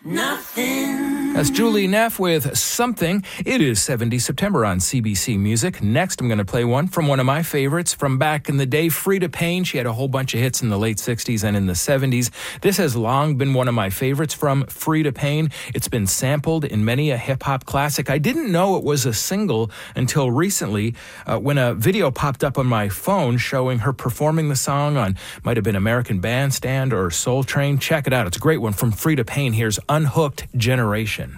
Nothing. That's Julie Neff with Something. It is 70 September on CBC Music. Next, I'm going to play one from one of my favorites from back in the day, Freda Payne. She had a whole bunch of hits in the late 60s and in the 70s. This has long been one of my favorites from Freda Payne. It's been sampled in many a hip-hop classic. I didn't know it was a single until recently when a video popped up on my phone showing her performing the song on, might have been American Bandstand or Soul Train. Check it out. It's a great one from Freda Payne. Here's Unhooked Generation.